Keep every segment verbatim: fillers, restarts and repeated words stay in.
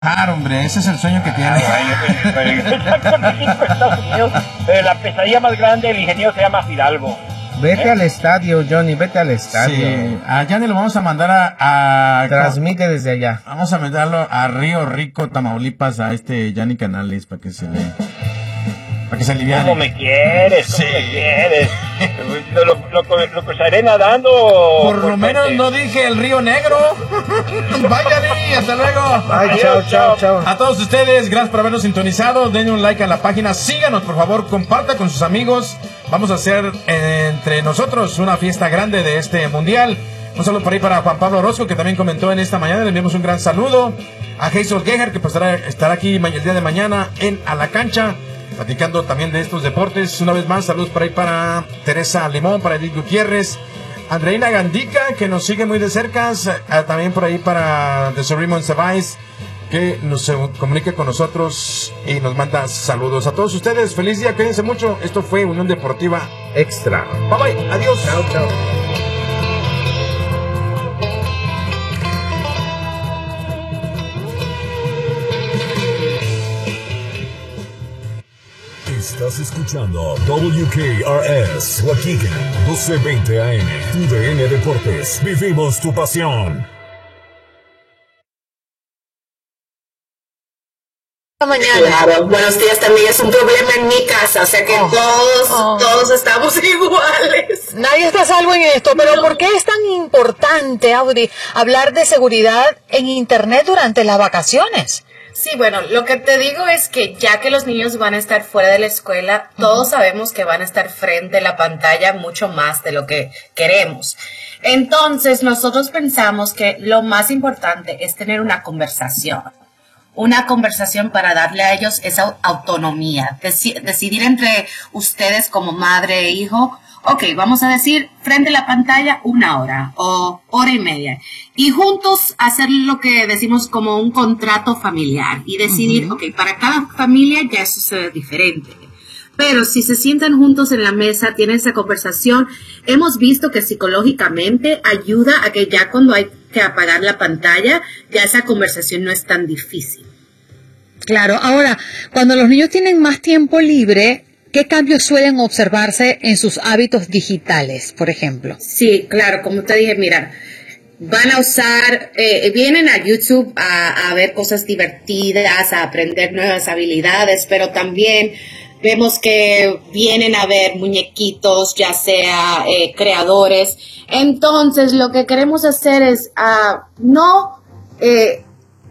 Claro, hombre, ese es el sueño que tiene. La pesadilla más grande del ingeniero se llama Fidalgo. Vete ¿Eh? al estadio, Johnny, vete al estadio. Sí, a Johnny lo vamos a mandar a, a... Transmite desde allá. Vamos a mandarlo a Río Rico, Tamaulipas, a este Johnny Canales, para que se le... para que se aliviane. ¿Cómo me quieres? ¿Cómo sí. me quieres? Lo, lo, lo, lo cruzaré nadando. Por lo menos frente. No dije el Río Negro. Bye, Johnny, hasta luego. Bye, chao, chao, chao. A todos ustedes, gracias por habernos sintonizado. Denle un like a la página. Síganos, por favor, comparta con sus amigos. Vamos a hacer eh, entre nosotros una fiesta grande de este mundial. Un saludo por ahí para Juan Pablo Orozco, que también comentó en esta mañana. Le enviamos un gran saludo. A Hazel Geher, que pues estará, estará aquí el día de mañana en A la Cancha, platicando también de estos deportes. Una vez más, saludos por ahí para Teresa Limón, para Edith Gutiérrez, Andreina Gandica, que nos sigue muy de cerca. Uh, también por ahí para The Sorrimon Cebáez, que nos uh, comunica con nosotros y nos manda saludos. A todos ustedes, feliz día, cuídense mucho. Esto fue Unión Deportiva Extra. Bye bye, adiós. Chao, chao. Estás escuchando W K R S Waukegan, doce veinte A M, U D N Deportes. Vivimos tu pasión. Mañana. Claro, buenos días también es un problema en mi casa, o sea que oh, todos, oh. todos estamos iguales. Nadie está a salvo en esto, pero no. ¿Por qué es tan importante, Audrey, hablar de seguridad en Internet durante las vacaciones? Sí, bueno, lo que te digo es que ya que los niños van a estar fuera de la escuela, todos sabemos que van a estar frente a la pantalla mucho más de lo que queremos. Entonces, nosotros pensamos que lo más importante es tener una conversación. Una conversación para darle a ellos esa autonomía. Deci- decidir entre ustedes como madre e hijo, ok, vamos a decir, frente a la pantalla una hora o hora y media. Y juntos hacer lo que decimos como un contrato familiar y decidir, uh-huh. ok, para cada familia ya eso se ve diferente. Pero si se sientan juntos en la mesa, tienen esa conversación, hemos visto que psicológicamente ayuda a que ya cuando hay que apagar la pantalla, ya esa conversación no es tan difícil. Claro, ahora, cuando los niños tienen más tiempo libre, ¿qué cambios suelen observarse en sus hábitos digitales, por ejemplo? Sí, claro, como te dije, mira, van a usar, eh, vienen a YouTube a, a ver cosas divertidas, a aprender nuevas habilidades, pero también vemos que vienen a ver muñequitos, ya sea eh, creadores. Entonces, lo que queremos hacer es uh, no eh,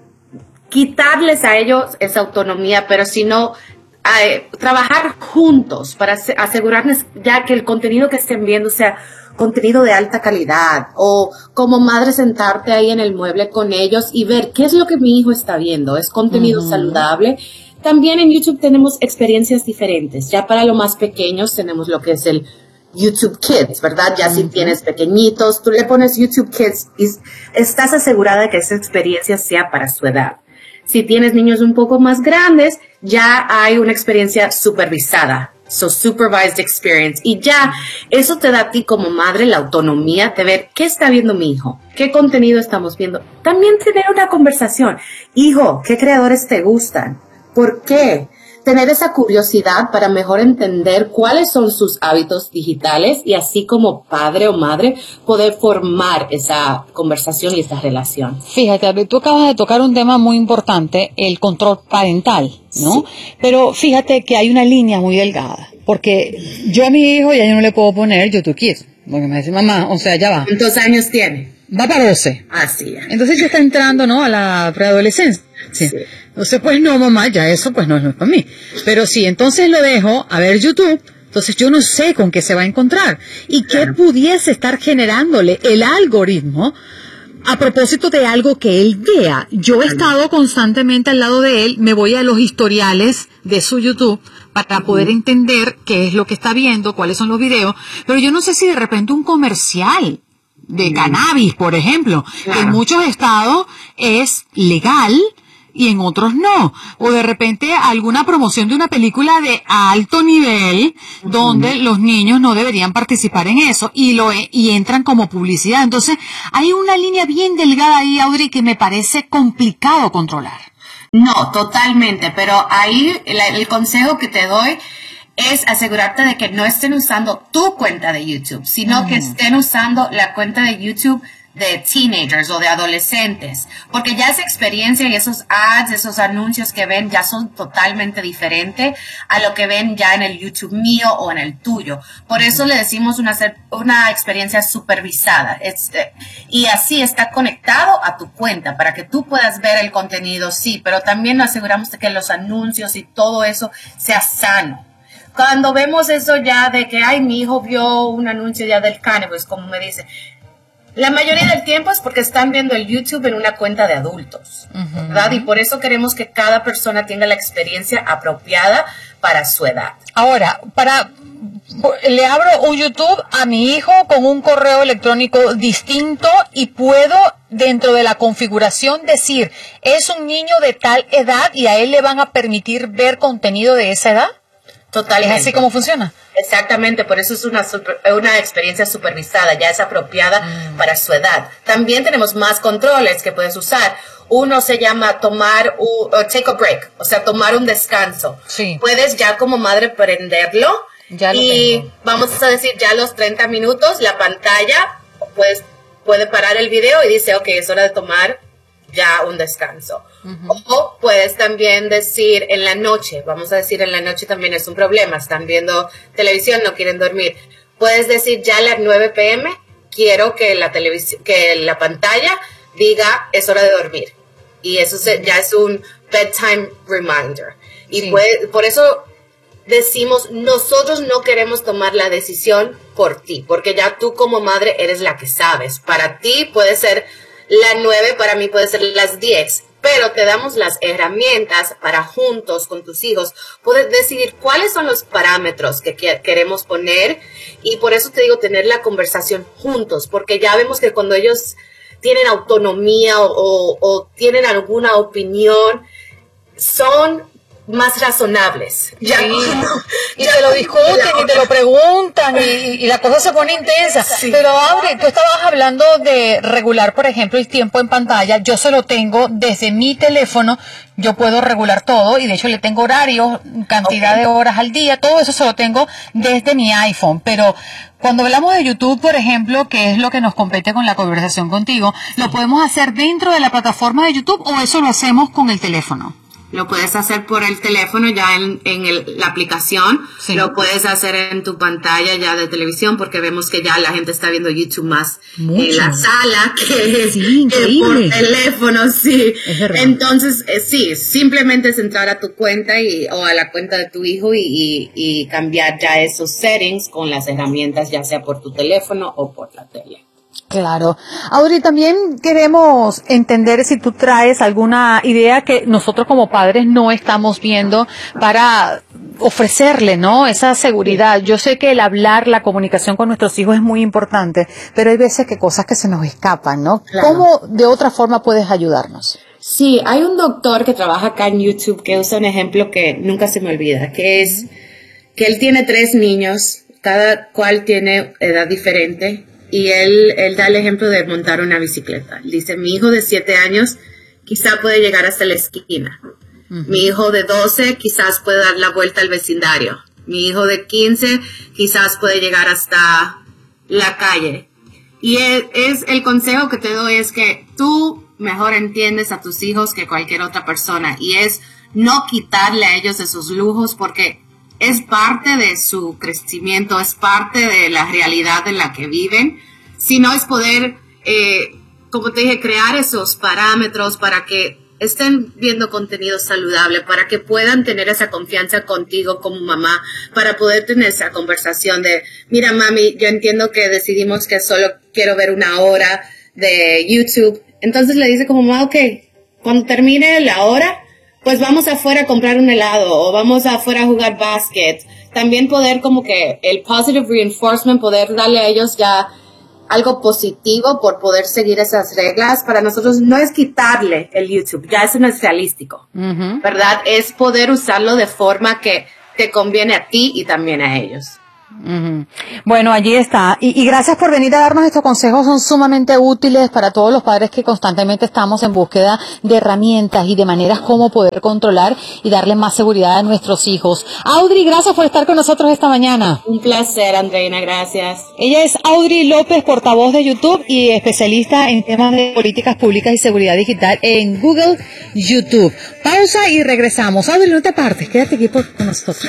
quitarles a ellos esa autonomía, pero sino eh, trabajar juntos para asegurarnos ya que el contenido que estén viendo sea contenido de alta calidad, o como madre sentarte ahí en el mueble con ellos y ver qué es lo que mi hijo está viendo, es contenido uh-huh. saludable. También en YouTube tenemos experiencias diferentes. Ya para los más pequeños tenemos lo que es el YouTube Kids, ¿verdad? Ya uh-huh. si tienes pequeñitos, tú le pones YouTube Kids y estás asegurada de que esa experiencia sea para su edad. Si tienes niños un poco más grandes, ya hay una experiencia supervisada. So, supervised experience. Y ya, eso te da a ti como madre la autonomía de ver qué está viendo mi hijo, qué contenido estamos viendo. También tener una conversación. Hijo, ¿qué creadores te gustan? ¿Por qué? Tener esa curiosidad para mejor entender cuáles son sus hábitos digitales y así como padre o madre poder formar esa conversación y esa relación. Fíjate, tú acabas de tocar un tema muy importante, el control parental, ¿no? Sí. Pero fíjate que hay una línea muy delgada, porque yo a mi hijo ya yo no le puedo poner YouTube Kids, porque me dice mamá, o sea, ya va. ¿Cuántos años tiene? Va para doce. Ah, sí. Ya. Entonces ya está entrando, ¿no?, a la preadolescencia. Sí. Sí. Entonces, pues no, mamá, ya eso pues no, no es para mí. Pero sí, entonces lo dejo a ver YouTube, entonces yo no sé con qué se va a encontrar y claro. qué pudiese estar generándole el algoritmo a propósito de algo que él vea. Yo he estado constantemente al lado de él, me voy a los historiales de su YouTube para poder uh-huh. entender qué es lo que está viendo, cuáles son los videos, pero yo no sé si de repente un comercial de uh-huh. cannabis, por ejemplo, claro. que en muchos estados es legal y en otros no, o de repente alguna promoción de una película de alto nivel uh-huh. donde los niños no deberían participar en eso y lo y entran como publicidad. Entonces hay una línea bien delgada ahí, Audrey, que me parece complicado controlar. No, totalmente, pero ahí la, el consejo que te doy es asegurarte de que no estén usando tu cuenta de YouTube, sino mm. que estén usando la cuenta de YouTube de teenagers o de adolescentes, porque ya esa experiencia y esos ads, esos anuncios que ven ya son totalmente diferentes a lo que ven ya en el YouTube mío o en el tuyo. Por eso le decimos una, una experiencia supervisada, este, y así está conectado a tu cuenta para que tú puedas ver el contenido, sí, pero también nos aseguramos de que los anuncios y todo eso sea sano. Cuando vemos eso ya de que, ay, mi hijo vio un anuncio ya del cannabis, como me dice, la mayoría del tiempo es porque están viendo el YouTube en una cuenta de adultos, uh-huh. ¿verdad? Y por eso queremos que cada persona tenga la experiencia apropiada para su edad. Ahora, para le abro un YouTube a mi hijo con un correo electrónico distinto y puedo dentro de la configuración decir, es un niño de tal edad y a él le van a permitir ver contenido de esa edad. Totalmente. ¿Es así como funciona? Exactamente, por eso es una, super, una experiencia supervisada, ya es apropiada mm. para su edad. También tenemos más controles que puedes usar. Uno se llama tomar un, uh, take a break, o sea, tomar un descanso. Sí. Puedes ya como madre prenderlo ya y tengo. Vamos a decir ya a los treinta minutos, la pantalla pues, puede parar el video y dice, ok, es hora de tomar ya un descanso. Uh-huh. O puedes también decir en la noche, vamos a decir en la noche también es un problema, están viendo televisión, no quieren dormir. Puedes decir ya a las nueve pe eme, quiero que la televisión, que la pantalla diga es hora de dormir. Y eso se, ya es un bedtime reminder. Y sí. puede, por eso decimos, nosotros no queremos tomar la decisión por ti, porque ya tú como madre eres la que sabes. Para ti puede ser las nueve, para mí puede ser las diez, pero te damos las herramientas para juntos con tus hijos poder decidir cuáles son los parámetros que queremos poner, y por eso te digo tener la conversación juntos, porque ya vemos que cuando ellos tienen autonomía o, o, o tienen alguna opinión, son más razonables. Ya, sí. Y ya te lo discuten y te lo preguntan y, y la cosa se pone intensa. Sí. Pero Audrey, tú estabas hablando de regular, por ejemplo, el tiempo en pantalla. Yo se lo tengo desde mi teléfono. Yo puedo regular todo y de hecho le tengo horarios, cantidad okay. de horas al día. Todo eso se lo tengo desde mi iPhone. Pero cuando hablamos de YouTube, por ejemplo, que es lo que nos compete con la conversación contigo, ¿lo podemos hacer dentro de la plataforma de YouTube o eso lo hacemos con el teléfono? Lo puedes hacer por el teléfono ya en, en el, la aplicación, sí. Lo puedes hacer en tu pantalla ya de televisión, porque vemos que ya la gente está viendo YouTube más Mucho. en la sala que, sí, que por teléfono, sí. Entonces, eh, sí, simplemente es entrar a tu cuenta y, o a la cuenta de tu hijo y, y, y cambiar ya esos settings con las herramientas, ya sea por tu teléfono o por la tele. Claro. Audrey, también queremos entender si tú traes alguna idea que nosotros como padres no estamos viendo para ofrecerle, ¿no? Esa seguridad. Yo sé que el hablar, la comunicación con nuestros hijos es muy importante, pero hay veces que cosas que se nos escapan, ¿no? Claro. ¿Cómo de otra forma puedes ayudarnos? Sí, hay un doctor que trabaja acá en YouTube que usa un ejemplo que nunca se me olvida, que es que él tiene tres niños, cada cual tiene edad diferente. Y él, él da el ejemplo de montar una bicicleta. Dice, mi hijo de siete años quizá puede llegar hasta la esquina. Uh-huh. Mi hijo de doce quizás puede dar la vuelta al vecindario. Mi hijo de quince quizás puede llegar hasta la calle. Y es, es el consejo que te doy es que tú mejor entiendes a tus hijos que cualquier otra persona. Y es no quitarle a ellos esos lujos, porque es parte de su crecimiento, es parte de la realidad en la que viven, sino es poder, eh, como te dije, crear esos parámetros para que estén viendo contenido saludable, para que puedan tener esa confianza contigo como mamá, para poder tener esa conversación de, mira mami, yo entiendo que decidimos que solo quiero ver una hora de YouTube, entonces le dice como mamá, ok, cuando termine la hora, pues vamos afuera a comprar un helado o vamos afuera a jugar básquet. También poder como que el positive reinforcement, poder darle a ellos ya algo positivo por poder seguir esas reglas. Para nosotros no es quitarle el YouTube, ya eso no es realístico, uh-huh. ¿verdad? Es poder usarlo de forma que te conviene a ti y también a ellos. Uh-huh. Bueno, allí está. Y, y gracias por venir a darnos estos consejos, son sumamente útiles para todos los padres que constantemente estamos en búsqueda de herramientas y de maneras como poder controlar y darle más seguridad a nuestros hijos. Audrey, gracias por estar con nosotros esta mañana. Un placer, Andreina, gracias. Ella es Audrey López, portavoz de YouTube y especialista en temas de políticas públicas y seguridad digital en Google, YouTube. Pausa y regresamos. Audrey, no te partes, quédate aquí por, con nosotros.